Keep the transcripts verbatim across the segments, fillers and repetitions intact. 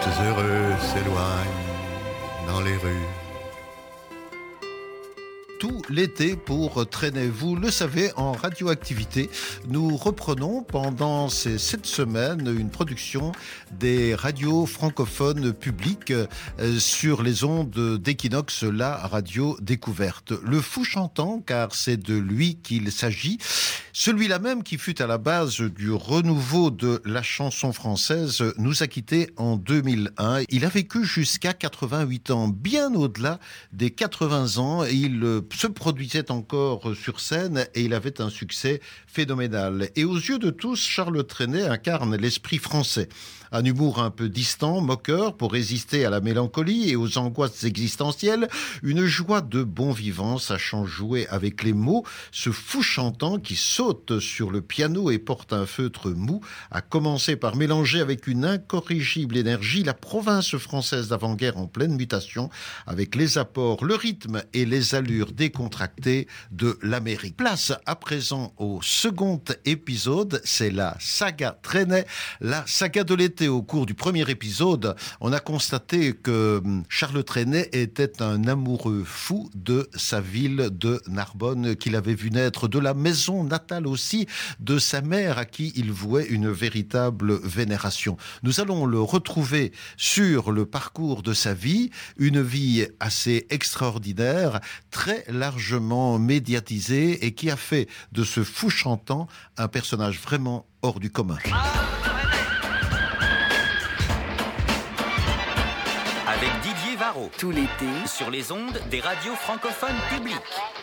heureux s'éloignent dans les rues. Tout l'été pour traîner. Vous le savez, en radioactivité, nous reprenons pendant ces sept semaines une production des radios francophones publiques euh, sur les ondes d'Equinox, la radio découverte. Le fou chantant, car c'est de lui qu'il s'agit, celui-là même qui fut à la base du renouveau de la chanson française, nous a quittés en deux mille un. Il a vécu jusqu'à quatre-vingt-huit ans, bien au-delà des quatre-vingts ans. Il se produisait encore sur scène et il avait un succès phénoménal. Et aux yeux de tous, Charles Trenet incarne l'esprit français. Un humour un peu distant, moqueur, pour résister à la mélancolie et aux angoisses existentielles. Une joie de bon vivant, sachant jouer avec les mots. Ce fou chantant qui saute sur le piano et porte un feutre mou, a commencé par mélanger avec une incorrigible énergie la province française d'avant-guerre en pleine mutation, avec les apports, le rythme et les allures décontractées de l'Amérique. Place à présent au second épisode, c'est la saga Trenet, la saga de l'été. Au cours du premier épisode, on a constaté que Charles Trenet était un amoureux fou de sa ville de Narbonne, qu'il avait vu naître, de la maison natale aussi de sa mère, à qui il vouait une véritable vénération. Nous allons le retrouver sur le parcours de sa vie, une vie assez extraordinaire, très largement médiatisée et qui a fait de ce fou chantant un personnage vraiment hors du commun. Avec Didier Varro, tout l'été, sur les ondes des radios francophones publiques.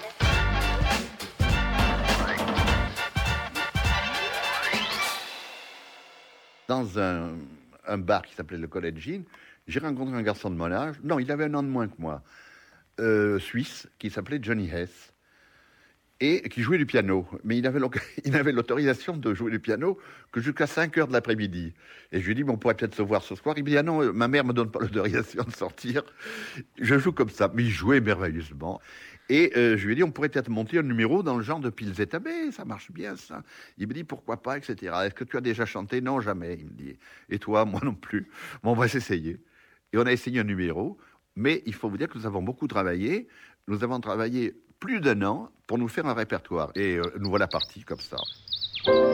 Dans un, un bar qui s'appelait le College Inn, j'ai rencontré un garçon de mon âge, non, il avait un an de moins que moi, euh, suisse, qui s'appelait Johnny Hess, et qui jouait du piano. Mais il avait, il avait l'autorisation de jouer du piano que jusqu'à cinq heures de l'après-midi. Et je lui ai dit, bon, on pourrait peut-être se voir ce soir. Il me dit, ah non, ma mère me donne pas l'autorisation de sortir. Je joue comme ça. Mais il jouait merveilleusement. Et euh, je lui ai dit, on pourrait peut-être monter un numéro dans le genre de Pils et Tabé, ça marche bien, ça. Il me dit, pourquoi pas, et cetera. Est-ce que tu as déjà chanté? Non, jamais, il me dit. Et toi? Moi non plus. Bon, on va s'essayer. Et on a essayé un numéro. Mais il faut vous dire que nous avons beaucoup travaillé. Nous avons travaillé plus d'un an pour nous faire un répertoire. Et euh, nous voilà partis comme ça.